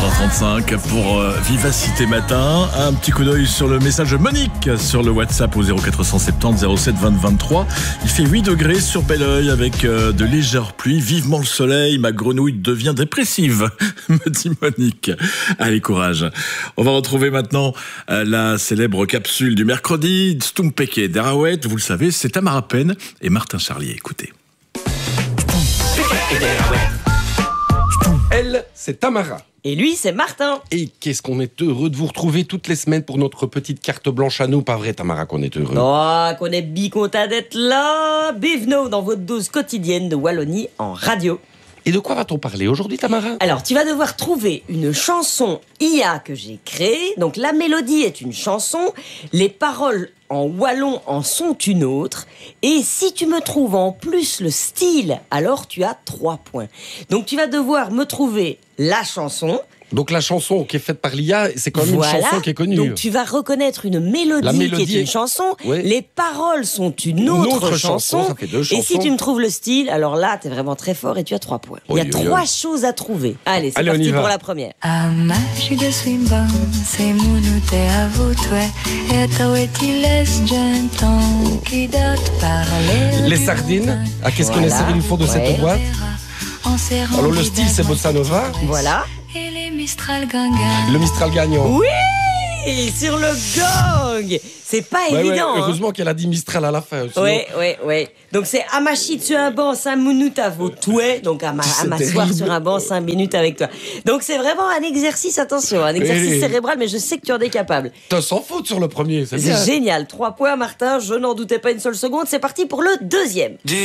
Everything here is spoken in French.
7h35 pour Vivacité Matin. Un petit coup d'œil sur le message de Monique sur le WhatsApp au 0470 07 20 23. Il fait 8 degrés sur Belleuil avec de légères pluies. Vivement le soleil, ma grenouille devient dépressive, me dit Monique. Allez, courage. On va retrouver maintenant la célèbre capsule du mercredi. Stumpeke Derawet, vous le savez, c'est Tamara Penn et Martin Charlier. Écoutez. Elle, c'est Tamara. Et lui, c'est Martin. Et qu'est-ce qu'on est heureux de vous retrouver toutes les semaines pour notre petite carte blanche à nous. Pas vrai, Tamara, qu'on est heureux? Oh, qu'on est bien content d'être là. Bienvenue dans votre dose quotidienne de Wallonie en radio. Et de quoi va-t-on parler aujourd'hui, Tamara? Alors, tu vas devoir trouver une chanson IA que j'ai créée. Donc, la mélodie est une chanson. Les paroles en wallon en sont une autre. Et si tu me trouves en plus le style, alors tu as 3 points. Donc, tu vas devoir me trouver la chanson. Donc la chanson qui est faite par l'IA, c'est quand même une chanson qui est connue. Donc tu vas reconnaître une mélodie qui est une chanson. Oui. Les paroles sont une autre chanson. Ça fait 2 chansons. Et si tu me trouves le style, alors là, t'es vraiment très fort et tu as 3 points. Il y a 3 choses à trouver. Allez, c'est parti pour la première. Les sardines. Ah, qu'est-ce qu'on est servi du fond de cette boîte? Alors le style, c'est bossa nova. Voilà. Et les Mistral gagnants. Le Mistral gagnant. Oui, sur le gong. C'est pas évident. Heureusement qu'elle a dit Mistral à la fin. Oui. Donc c'est à m'acheter sur un banc 5 minutes à vos touets. Donc à m'asseoir sur un banc 5 minutes avec toi. Donc c'est vraiment un exercice, attention, un exercice cérébral, mais je sais que tu en es capable. T'as sans faute sur le premier, c'est génial. 3 points, Martin. Je n'en doutais pas une seule seconde. C'est parti pour le deuxième.